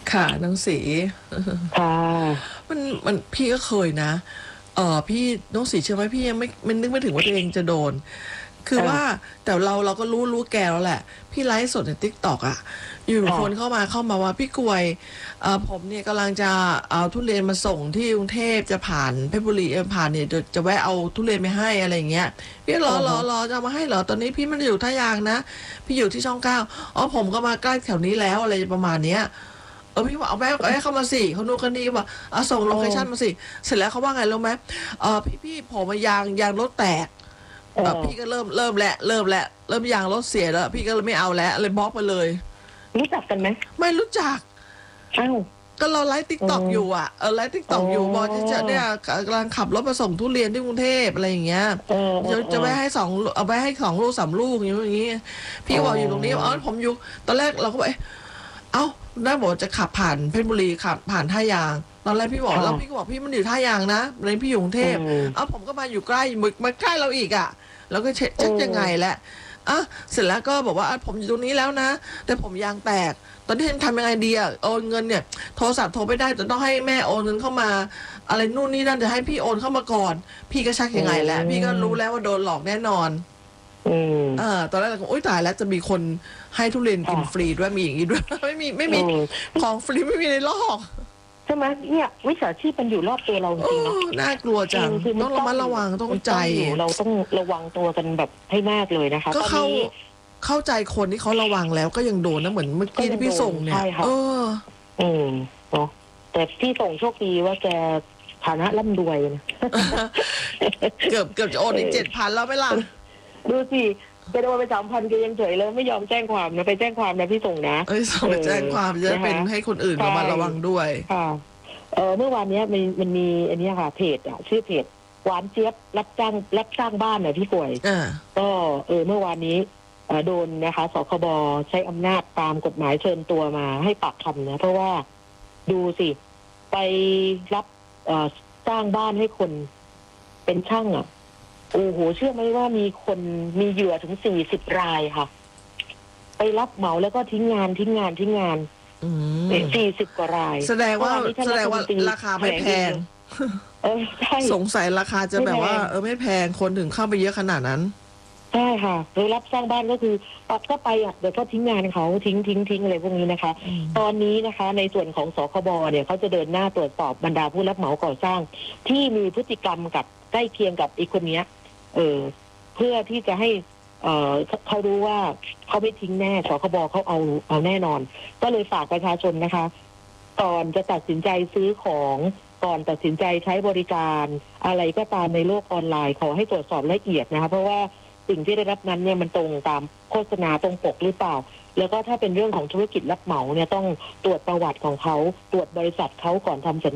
ค่ะน้องสีค่ะมันพี่ก็เคยนะพี่น้องสีเชื่อไหมพี่ยังไม่นึกไม่ถึงว่าตัวเองจะโดนคือว่าค่ะแต่เราก็รู้แกแล้วแหละพี่ไลฟ์สดในติ๊กต็อกอ่ะอยู่คนค่ะเข้ามาว่าพี่กวยผมเนี่ยกำลังจะเอาทุเรียนมาส่งที่กรุงเทพจะผ่านเพชรบุรีผ่านเนี่ยจะแวะเอาทุเรียนไปให้อะไรอย่างเงี้ยพี่รออ๋อฮะรอรอจะเอามาให้เหรอตอนนี้พี่มันอยู่ท่ายางนะพี่อยู่ที่ช่อง 9อ๋อผมก็มาใกล้แถวนี้แล้วอะไรประมาณเนี้ย พี่บอกเอาแม่ก็ให้เข้ามาสิเขาโน้นคนนี้บอกเอาส่งโลอ๋อเคชั่นมาสิเสร็จแล้วเขาว่าไงรู้ไหมพี่ผมมายางรถแตกอ๋อพี่ก็เริ่มยางรถเสียแล้วพี่ก็เลยไม่เอาแล้วเลยบล็อกไปเลยรู้จักกันไหมไม่รู้จักอ้าวก็เราไลฟ์ติ๊กอ๋อต็อกอยู่อ่ะไลฟ์ติ๊กอ๋อต็อกอยู่บอกจะเนี่ยกำลังขับรถมาส่งทุเรียนที่กรุงเทพอะไรอย่างเงี้ยเออเออเออจะไว้ให้เอาไว้ให้2 ลูก 3 ลูกอย่างงี้พี่ก็บอกอยู่ตรงนี้ผมอยู่ตอนแรกเราก็บอกเอ้าได้บอกจะขับผ่านเพชรบุรีขับผ่านท่ายางตอนแรกพี่บอกแล้วพี่ก็บอกพี่มันอยู่ท่ายางนะเลยพี่อยู่กรุงเทอืพมผมก็มาอยู่ใกล้มาใกล้เราอีกอ่ะแล้วก็เช็คยังไงแหละเสร็จแล้วก็บอกว่าผมอยู่ตรงนี้แล้วนะแต่ผมยางแตกตอนนี้ทำยังไงดีอ่ะโอนเงินเนี่ยโทรศัพท์โทรไม่ได้แต่ต้องให้แม่โอนเงินเข้ามาอะไรนู่นนี่นั่นจะให้พี่โอนเข้ามาก่อนพี่ก็ชักยังไงแล้วพี่ก็รู้แล้วว่าโดนหลอกแน่นอนอืมตอนแรกเราก็โอ๊ยตายแล้วจะมีคนให้ทุเรียนกินฟรีด้วยมีอย่างนี้ด้วย ไม่มีของฟรีไม่มีในโลกใช่ไหมเนี่ยวิชาชีพมันอยู่รอบตัวเราจโอ้ริงๆเนาะน่ากลัวจังคือต้องระมัดระวังต้องใจเราต้องระวังตัวกันแบบให้มากเลยนะคะก็ตอนนี้เข้าใจคนที่เขาระวังแล้วก็ยังโดนนะเหมือนเมื่อกี้ที่พี่ส่งเนี่ยใช่ค่ะอืมเนาะแต่ที่ส่งโชคดีว่าแกฐานะร่ำรวยนะเกือบจะโอนอีก7,000แล้วไหมล่ะดูสิไปโดนไป3,000แกยังเฉยเลยไม่ยอมแจ้งความนะไปแจ้งความนะพี่ส่งนะส่งไปแจ้งความจะได้เป็นให้คนอื่นระวังด้วยค่ะเมื่อวานนี้มันมีอันนี้ค่ะเพจชื่อเพจหวานเจี๊ยบรับจ้างบ้านน่ะพี่ป่วยก็เมื่อวานนี้โดนนะคะสคบใช้อำนาจตามกฎหมายเชิญตัวมาให้ปากคำนะเพราะว่าดูสิไปรับสร้างบ้านให้คนเป็นช่างโอ้โหเชื่อไหมว่ามีเหยื่อถึง40 รายค่ะไปรับเหมาแล้วก็ทิ้งงาน40 กว่ารายแสดงว่าราคาไม่แพงใช่สงสัยราคาจะแบบว่าไม่แพงคนถึงเข้าไปเยอะขนาดนั้นใช่ค่ะโดยรับสร้างบ้านก็คือปรับก็ไปเดี๋ยวก็ทิ้งงานเขาทิ้งอะไรพวกนี้นะคะตอนนี้นะคะในส่วนของสคบเนี่ยเขาจะเดินหน้าตรวจสอบบรรดาผู้รับเหมาก่อสร้างที่มีพฤติกรรมกับใกล้เคียงกับอีกคนนี้เพื่อที่จะให้เขารู้ว่าเขาไม่ทิ้งแน่สคบเขาเอาแน่นอนก็เลยฝากประชาชนนะคะก่อนจะตัดสินใจซื้อของก่อนตัดสินใจใช้บริการอะไรก็ตามในโลกออนไลน์ขอให้ตรวจสอบละเอียดนะคะเพราะว่าสิ่งที่ได้รับนั้นเนี่ยมันตรงตามโฆษณาตรงปกหรือเปล่าแล้วก็ถ้าเป็นเรื่องของธุรกิจรับเหมาเนี่ยต้องตรวจประวัติของเขาตรวจบริษัทเขาก่อนทำสัญญา